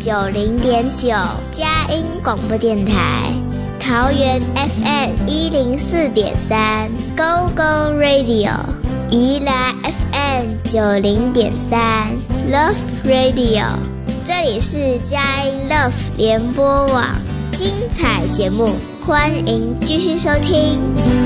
90.9佳音广播电台，桃园 FM 104.3 Go Go Radio， 宜兰 FM 90.3 Love Radio， 这里是佳音 Love 联播网，精彩节目欢迎继续收听。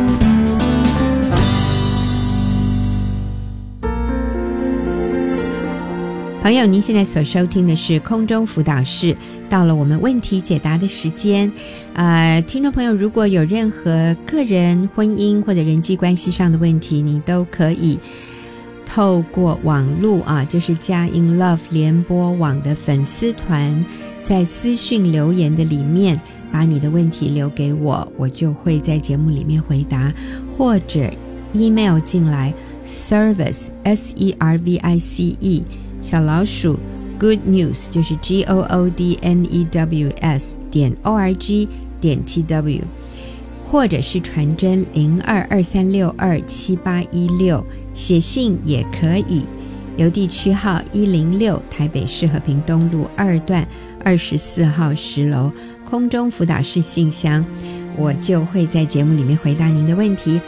朋友，您现在所收听的是空中辅导室，到了我们问题解答的时间。听众朋友，如果有任何个人、婚姻或者人际关系上的问题，你都可以透过网络就是佳音 Love 联播网的粉丝团，在私讯留言的里面把你的问题留给我，我就会在节目里面回答，或者 email 进来 service SERVICE 小老鼠 good news 就是 GOODNEWS.org.tw， 或者是传真0223627816，写信也可以，邮递区号106，台北市和平东路2段24号10楼，空中辅导室信箱，我就会在节目里面回答您的问题。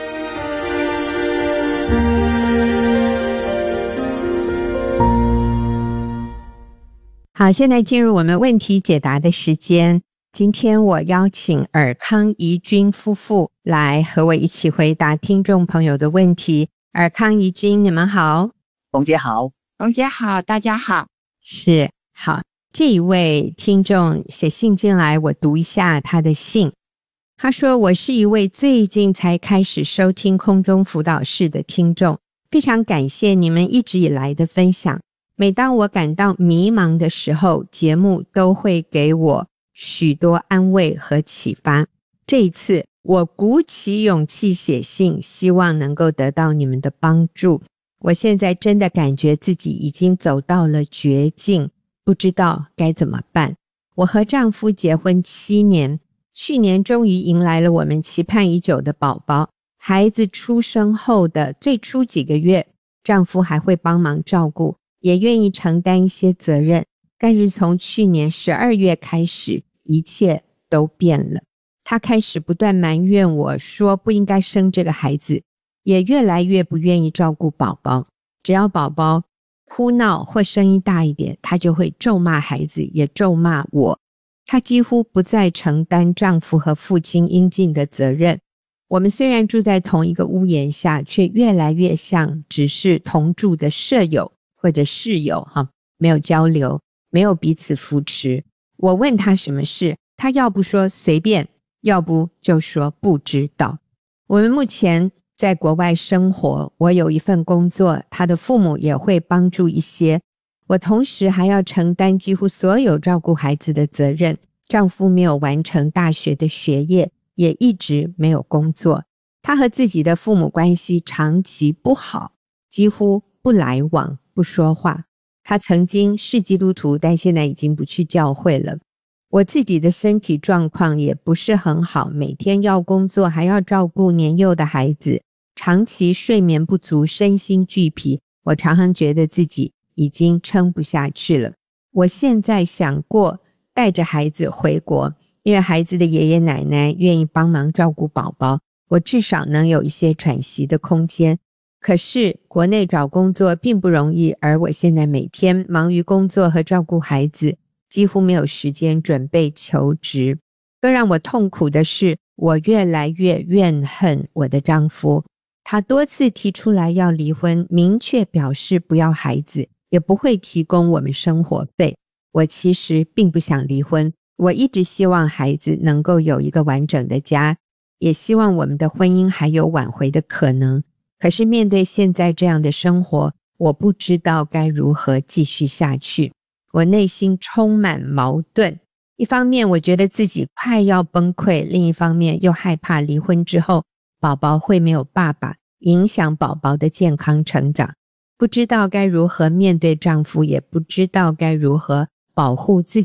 好，现在进入我们问题解答的时间。今天我邀请尔康怡君夫妇来和我一起回答听众朋友的问题。尔康怡君，你们好。 冯姐好。 冯姐好，大家好。 是，好，这一位听众写信进来，我读一下他的信。他说，我是一位最近才开始收听空中辅导室的听众，非常感谢你们一直以来的分享。每当我感到迷茫的时候，节目都会给我许多安慰和启发。这一次我鼓起勇气写信，希望能够得到你们的帮助。我现在真的感觉自己已经走到了绝境，不知道该怎么办。我和丈夫结婚7年，去年终于迎来了我们期盼已久的宝宝。孩子出生后的最初几个月，丈夫还会帮忙照顾，也愿意承担一些责任，但是从去年12月开始，一切都变了。他开始不断埋怨我，说不应该生这个孩子，也越来越不愿意照顾宝宝。只要宝宝哭闹或声音大一点，他就会咒骂孩子，也咒骂我。他几乎不再承担丈夫和父亲应尽的责任。我们虽然住在同一个屋檐下，却越来越像只是同住的舍友或者室友没有交流，没有彼此扶持。我问他什么事，他要不说随便，要不就说不知道。我们目前在国外生活，我有一份工作，他的父母也会帮助一些。我同时还要承担几乎所有照顾孩子的责任。丈夫没有完成大学的学业，也一直没有工作。他和自己的父母关系长期不好，几乎不来往，不说话。他曾经是基督徒，但现在已经不去教会了。我自己的身体状况也不是很好，每天要工作，还要照顾年幼的孩子，长期睡眠不足，身心俱疲。我常常觉得自己已经撑不下去了。我现在想过带着孩子回国，因为孩子的爷爷奶奶愿意帮忙照顾宝宝，我至少能有一些喘息的空间。可是国内找工作并不容易，而我现在每天忙于工作和照顾孩子，几乎没有时间准备求职。更让我痛苦的是，我越来越怨恨我的丈夫。他多次提出来要离婚，明确表示不要孩子，也不会提供我们生活费。我其实并不想离婚，我一直希望孩子能够有一个完整的家，也希望我们的婚姻还有挽回的可能。可是面对现在这样的生活，我不知道该如何继续下去。我内心充满矛盾，一方面我觉得自己快要崩溃，另一方面又害怕离婚之后宝宝会没有爸爸，影响宝宝的健康成长。不知道该如何面对丈夫，也不知道该如何保护自